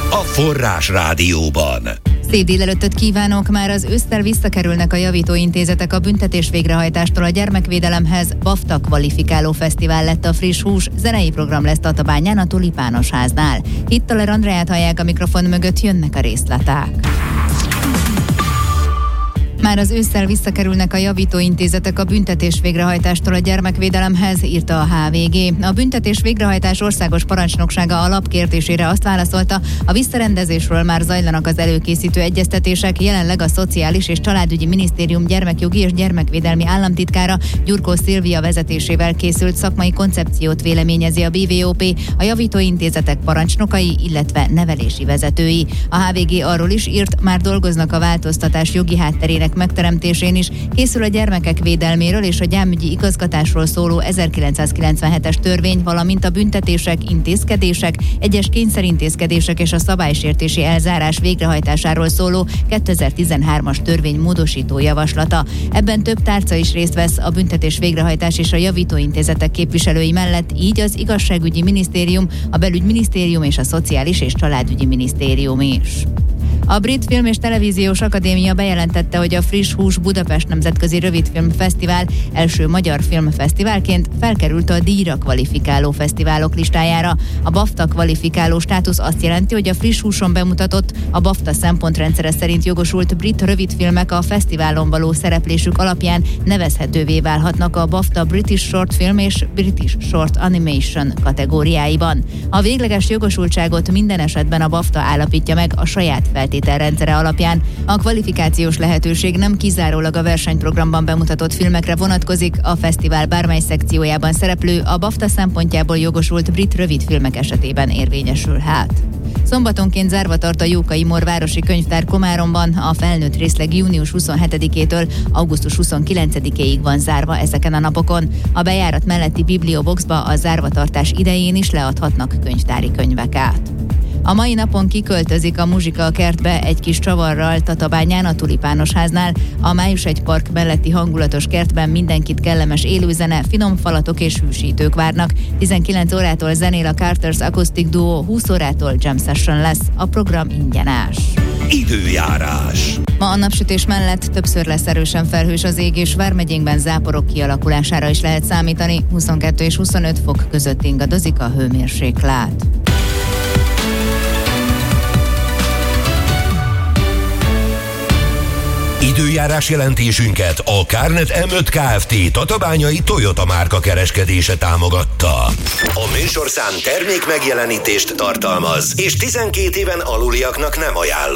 a Forrás Rádióban. Szép délelőttöt kívánok! Már az ősszel visszakerülnek a javítóintézetek a büntetés végrehajtástól a gyermekvédelemhez. BAFTA kvalifikáló fesztivál lett a friss hús, zenei program lesz Tatabányán a Tulipános háznál. Hittaler Andreát hallják, a mikrofon mögött, jönnek a részletek. Már az ősszel visszakerülnek a javítóintézetek a büntetés végrehajtástól a gyermekvédelemhez, írta a HVG. A büntetés végrehajtás országos parancsnoksága alapkérdésére azt válaszolta, a visszarendezésről már zajlanak az előkészítő egyeztetések, jelenleg a Szociális és Családügyi Minisztérium gyermekjogi és gyermekvédelmi államtitkára Gyurkó Szilvia vezetésével készült szakmai koncepciót véleményezi a BVOP, a javítóintézetek parancsnokai, illetve nevelési vezetői. A HVG arról is írt, már dolgoznak a változtatás jogi hátterének megteremtésén is, készül a gyermekek védelméről és a gyámügyi igazgatásról szóló 1997-es törvény, valamint a büntetések, intézkedések, egyes kényszerintézkedések és a szabálysértési elzárás végrehajtásáról szóló 2013-as törvény módosító javaslata. Ebben több tárca is részt vesz, a büntetés végrehajtás és a javítóintézetek képviselői mellett, így az Igazságügyi Minisztérium, a Belügyminisztérium és a Szociális és Családügyi Minisztérium is. A Brit Film és Televíziós Akadémia bejelentette, hogy a Friss Hús Budapest Nemzetközi Rövidfilm Fesztivál első magyar filmfesztiválként felkerült a díjra kvalifikáló fesztiválok listájára. A BAFTA kvalifikáló státusz azt jelenti, hogy a Friss Húson bemutatott, a BAFTA szempontrendszere szerint jogosult brit rövidfilmek a fesztiválon való szereplésük alapján nevezhetővé válhatnak a BAFTA British Short Film és British Short Animation kategóriáiban. A végleges jogosultságot minden esetben a BAFTA állapítja meg a saját feltételrendszere alapján. A kvalifikációs lehetőség nem kizárólag a versenyprogramban bemutatott filmekre vonatkozik, a fesztivál bármely szekciójában szereplő, a BAFTA szempontjából jogosult brit rövidfilmek esetében érvényesülhet. Szombatonként zárva tart a Jókai Mór Városi Könyvtár Komáromban, a felnőtt részleg június 27-től augusztus 29-ig van zárva ezeken a napokon. A bejárat melletti biblioboxba a zárvatartás idején is leadhatnak könyvtári könyveket. A mai napon kiköltözik a muzsika a kertbe egy kis csavarral Tatabányán a Tulipános háznál. A Május egy park melletti hangulatos kertben mindenkit kellemes élőzene, finom falatok és hűsítők várnak. 19 órától zenél a Carters Acoustic Duo, 20 órától jam session lesz. A program ingyenes. Időjárás. Ma a napsütés mellett többször lesz erősen felhős az ég, és vármegyénkben záporok kialakulására is lehet számítani. 22 és 25 fok között ingadozik a hőmérséklet. Időjárás jelentésünket a Kárnet M5 Kft. Tatabányai Toyota márka kereskedése támogatta. A műsorszám termék megjelenítést tartalmaz, és 12 éven aluliaknak nem ajánlott.